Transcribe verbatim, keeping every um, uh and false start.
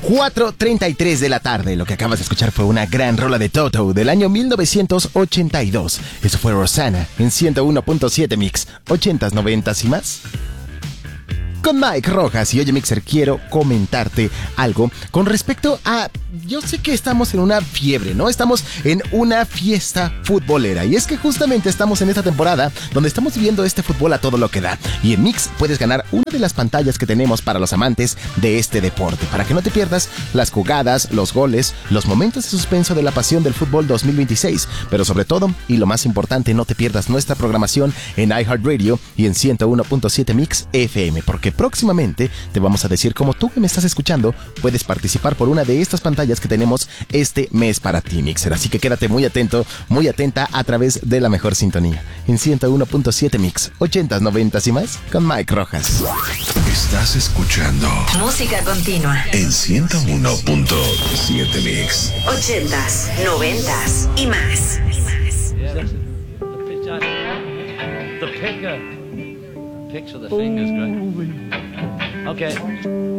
cuatro treinta y tres de la tarde. Lo que acabas de escuchar fue una gran rola de Toto del año mil novecientos ochenta y dos. Eso fue Rosanna en ciento uno punto siete Mix. ochentas, noventas y más. Con Mike Rojas. Y oye, Mixer, quiero comentarte algo con respecto a... Yo sé que estamos en una fiebre, ¿no? Estamos en una fiesta futbolera. Y es que justamente estamos en esta temporada donde estamos viviendo este fútbol a todo lo que da. Y en Mix puedes ganar una de las pantallas que tenemos para los amantes de este deporte, para que no te pierdas las jugadas, los goles, los momentos de suspenso de la pasión del fútbol dos mil veintiséis. Pero sobre todo, y lo más importante, no te pierdas nuestra programación en iHeartRadio y en ciento uno punto siete Mix F M, porque próximamente te vamos a decir cómo tú que me estás escuchando puedes participar por una de estas pantallas que tenemos este mes para ti, Mixer. Así que quédate muy atento, muy atenta a través de la mejor sintonía en ciento uno punto siete Mix, ochentas, noventas y más con Mike Rojas. Estás escuchando música continua en ciento uno punto siete Mix, ochentas, noventas y más. The picker. Picture the fingers, great. Okay.